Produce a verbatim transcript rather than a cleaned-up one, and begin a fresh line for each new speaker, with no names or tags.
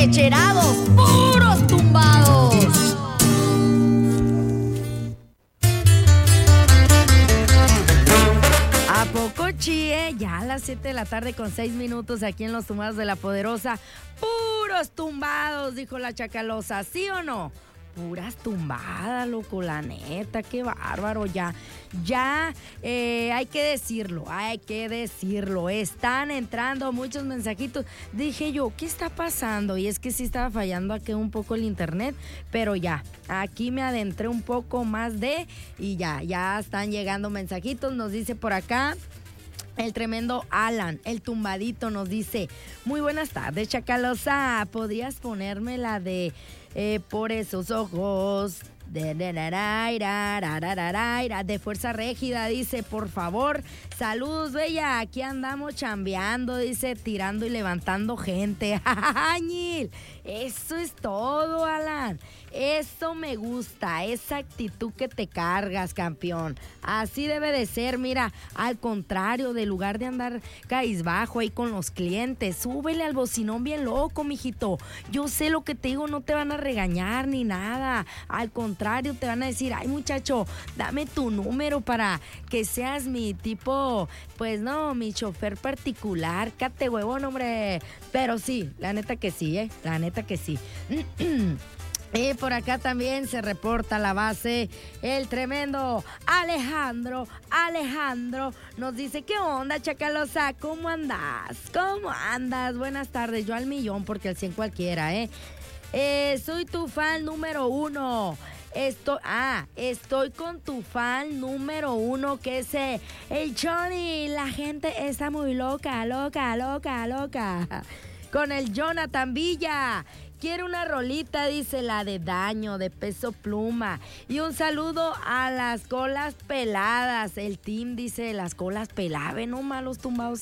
lecherados, puros tumbados. ¿A poco chie? Ya a las siete de la tarde con seis minutos aquí en Los Tumbados de la Poderosa. Puros tumbados, dijo la Chacalosa, ¿sí o no? Puras tumbadas, loco, la neta, qué bárbaro, ya, ya, eh, hay que decirlo, hay que decirlo, están entrando muchos mensajitos, dije yo, ¿qué está pasando? Y es que sí estaba fallando aquí un poco el internet, pero ya, aquí me adentré un poco más de, y ya, ya están llegando mensajitos, nos dice por acá, el tremendo Alan, el tumbadito, nos dice, muy buenas tardes, Chacalosa, ¿podrías ponerme la de eh, Por esos ojos de, de, de Fuerza Régida? Dice, por favor, saludos, bella, aquí andamos chambeando, dice, tirando y levantando gente. ¡Añil! Eso es todo, Alan. Eso me gusta, esa actitud que te cargas, campeón. Así debe de ser, mira, al contrario, de lugar de andar cabizbajo ahí con los clientes, súbele al bocinón bien loco, mijito. Yo sé lo que te digo, no te van a regañar ni nada. Al contrario, te van a decir, ay, muchacho, dame tu número para que seas mi tipo, pues no, mi chofer particular, cate huevón, hombre. Pero sí, la neta que sí, eh, la neta que sí. Y por acá también se reporta la base, el tremendo Alejandro, Alejandro nos dice, ¿qué onda, Chacalosa? ¿Cómo andas? ¿Cómo andas? Buenas tardes, yo al millón porque al cien cualquiera, ¿eh? eh soy tu fan número uno. Estoy, ah, estoy con tu fan número uno, que es eh, el Johnny. La gente está muy loca, loca, loca, loca. Con el Jonathan Villa. Quiere una rolita, dice, la de Daño, de Peso Pluma. Y un saludo a las colas peladas. El team dice las colas peladas, no malos tumbados.